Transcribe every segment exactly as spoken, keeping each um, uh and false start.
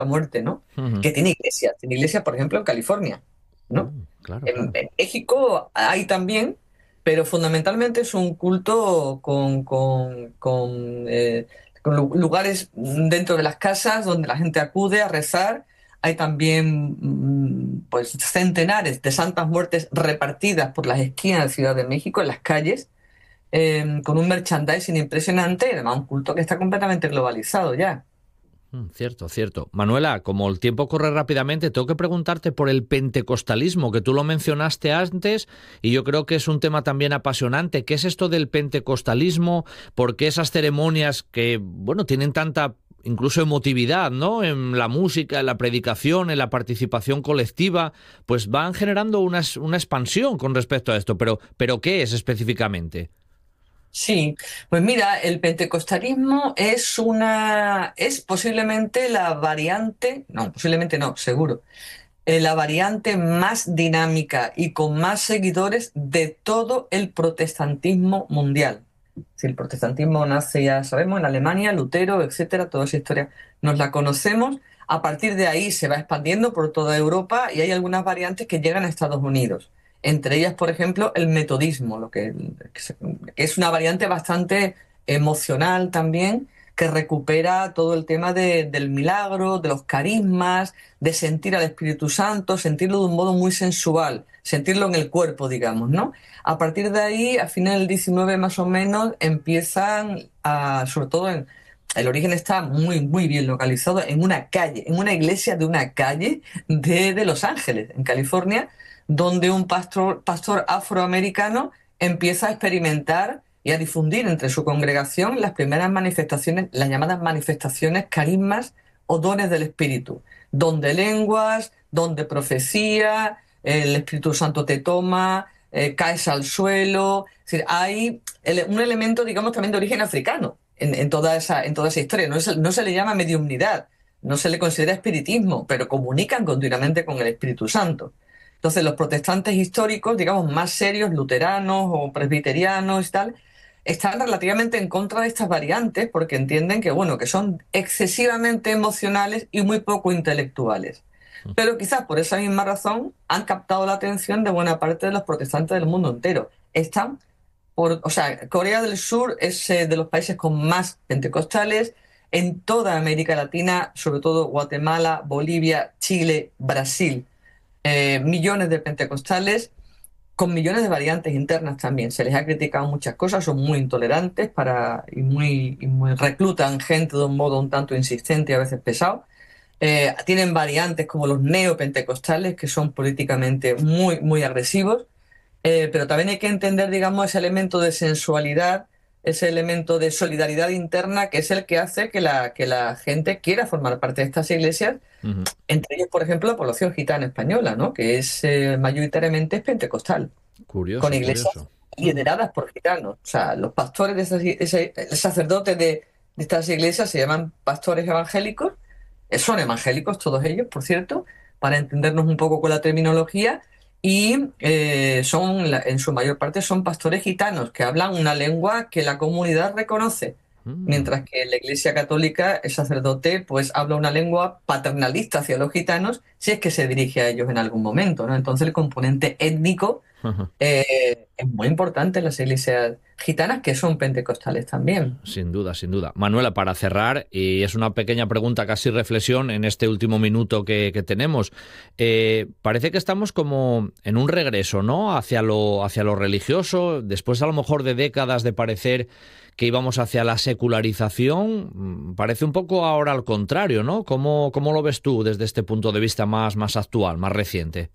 Muerte, ¿no? Ujú. Que tiene iglesias, tiene iglesias, por ejemplo, en California, ¿no? Mm, claro, En, claro. en México hay también, pero fundamentalmente es un culto con, con, con, eh, con lu- lugares dentro de las casas donde la gente acude a rezar. Hay también mm, pues centenares de santas muertes repartidas por las esquinas de Ciudad de México, en las calles, eh, con un merchandising impresionante y además un culto que está completamente globalizado ya. Mm, cierto, cierto. Manuela, como el tiempo corre rápidamente, tengo que preguntarte por el pentecostalismo, que tú lo mencionaste antes, y yo creo que es un tema también apasionante. ¿Qué es esto del pentecostalismo? ¿Por qué esas ceremonias que, bueno, tienen tanta incluso emotividad, ¿no? En la música, en la predicación, en la participación colectiva, pues van generando una, una expansión con respecto a esto. Pero, pero ¿qué es específicamente? Sí, pues mira, el pentecostalismo es una, es posiblemente la variante, no, posiblemente no, seguro, eh, la variante más dinámica y con más seguidores de todo el protestantismo mundial. Si el protestantismo nace, ya sabemos, en Alemania, Lutero, etcétera, toda esa historia nos la conocemos. A partir de ahí se va expandiendo por toda Europa y hay algunas variantes que llegan a Estados Unidos. Entre ellas, por ejemplo, el metodismo, lo que, que es una variante bastante emocional también, que recupera todo el tema de- del milagro, de los carismas, de sentir al Espíritu Santo, sentirlo de un modo muy sensual, sentirlo en el cuerpo, digamos, ¿no? A partir de ahí, a finales del diecinueve más o menos, empiezan a, sobre todo en, el origen está muy, muy bien localizado en una calle, en una iglesia de una calle de, de Los Ángeles, en California, donde un pastor, pastor afroamericano empieza a experimentar y a difundir entre su congregación las primeras manifestaciones, las llamadas manifestaciones, carismas o dones del Espíritu, don de lenguas, don de profecía, el Espíritu Santo te toma, eh, caes al suelo. Es decir, hay ele- un elemento, digamos, también de origen africano en, en toda esa, en toda esa historia. No, es- no se le llama mediumnidad, no se le considera espiritismo, pero comunican continuamente con el Espíritu Santo. Entonces, los protestantes históricos, digamos, más serios, luteranos o presbiterianos y tal, están relativamente en contra de estas variantes porque entienden que, bueno, que son excesivamente emocionales y muy poco intelectuales. Pero quizás por esa misma razón han captado la atención de buena parte de los protestantes del mundo entero. Están por, o sea, Corea del Sur es eh, de los países con más pentecostales. En toda América Latina, sobre todo Guatemala, Bolivia, Chile, Brasil, eh, millones de pentecostales con millones de variantes internas también. Se les ha criticado muchas cosas, son muy intolerantes para, y, muy, y muy reclutan gente de un modo un tanto insistente y a veces pesado. Eh, tienen variantes como los neopentecostales, que son políticamente muy, muy agresivos. Eh, pero también hay que entender, digamos, ese elemento de sensualidad, ese elemento de solidaridad interna, que es el que hace que la, que la gente quiera formar parte de estas iglesias, Ujú. entre ellos, por ejemplo, la población gitana española, ¿no? Que es eh, mayoritariamente es pentecostal, con Curioso, iglesias curioso. Ujú. lideradas por gitanos. O sea, los pastores de esas, ese- el sacerdote de, de estas iglesias se llaman pastores evangélicos, eh, son evangélicos todos ellos, por cierto, para entendernos un poco con la terminología, y eh, son, la- en su mayor parte son pastores gitanos que hablan una lengua que la comunidad reconoce. Mm. Mientras que en la Iglesia Católica el sacerdote pues habla una lengua paternalista hacia los gitanos si es que se dirige a ellos en algún momento, ¿no? Entonces el componente étnico eh, es muy importante en las iglesias gitanas que son pentecostales también. Sin duda, sin duda. Manuela, para cerrar, y es una pequeña pregunta, casi reflexión en este último minuto que, que tenemos, eh, parece que estamos como en un regreso, ¿no? Hacia lo, hacia lo religioso, después a lo mejor de décadas de parecer que íbamos hacia la secularización, mm, parece un poco ahora al contrario, ¿no? ¿Cómo, cómo lo ves tú desde este punto de vista más, más actual, más reciente?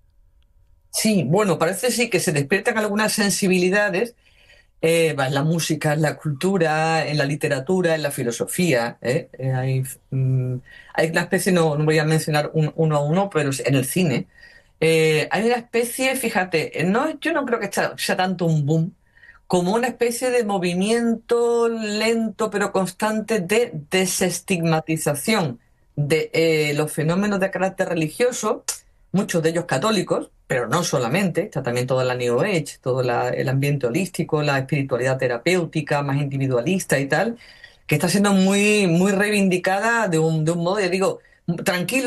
Sí, bueno, parece sí que se despiertan algunas sensibilidades eh, va en la música, en la cultura, en la literatura, en la filosofía. ¿eh? Eh, hay, mm, hay una especie, no, no voy a mencionar un- uno a uno, pero en el cine. Eh, hay una especie, fíjate, eh, no, yo no creo que esta- sea tanto un boom, como una especie de movimiento lento pero constante de desestigmatización de eh, los fenómenos de carácter religioso, muchos de ellos católicos, pero no solamente, está también toda la New Age, todo la- el ambiente holístico, la espiritualidad terapéutica, más individualista y tal, que está siendo muy, muy reivindicada de un, de un modo, ya digo, tranquilo.